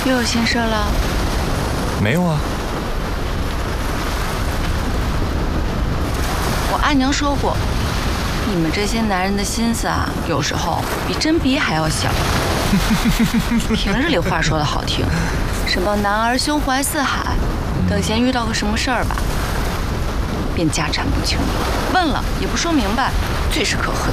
又有心事了？ 没有啊。 我阿娘说过，你们这些男人的心思啊，有时候比针笔还要小。平日里话说的好听，什么男儿胸怀四海，等闲遇到个什么事儿吧，便家产不清了，问了也不说明白，最是可恨。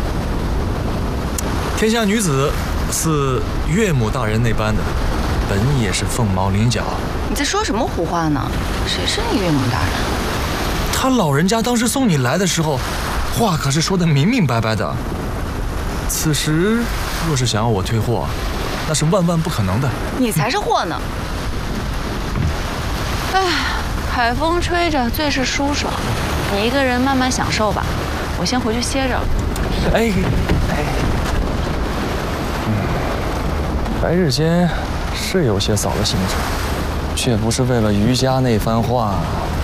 天下女子似岳母大人那般的，本也是凤毛麟角。 你在说什么胡话呢？谁是你岳母大人？ 他老人家当时送你来的时候，话可是说得明明白白的。此时若是想要我退货，那是万万不可能的。 你才是货呢！哎，海风吹着最是舒爽，你一个人慢慢享受吧，我先回去歇着了。 哎，白日间是有些扫了兴致，却不是为了瑜伽那番话。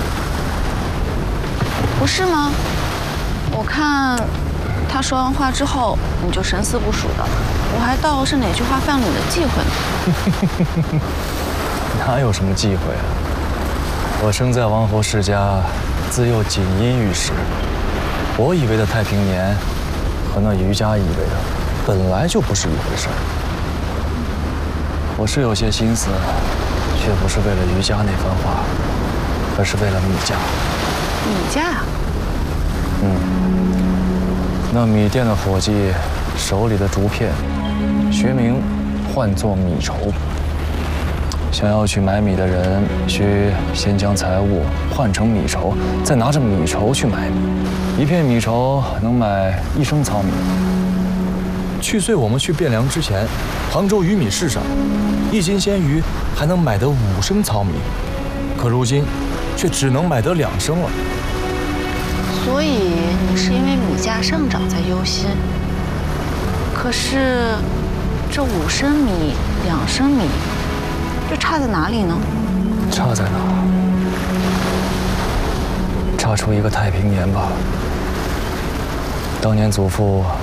不是吗？我看他说完话之后，你就神思不属的，我还道是哪句话犯了你的忌讳呢。 哪有什么忌讳啊？我生在王侯世家，自幼锦衣玉食。我以为的太平年，和那瑜伽以为的，本来就不是一回事儿。我是有些心思，却不是为了瑜伽那番话，而是为了米家。 米家？ 那米店的伙计手里的竹片，学名唤作米绸。想要去买米的人，需先将财物换成米绸，再拿着米绸去买米。一片米绸能买1升糙米。去岁我们去汴梁之前，杭州鱼米市上，1斤鲜鱼还能买得5升糙米，可如今却只能买得2升了。 所以你是因为米价上涨才忧心。可是这5升米、2升米，这差在哪里呢？ 差在哪？差出一个太平年吧。当年祖父